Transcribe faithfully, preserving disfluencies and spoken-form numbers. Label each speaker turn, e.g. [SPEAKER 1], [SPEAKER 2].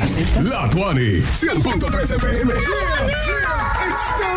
[SPEAKER 1] ¿Aceptas?
[SPEAKER 2] La Tuani, cien punto tres F M.
[SPEAKER 3] Yeah, yeah, it's the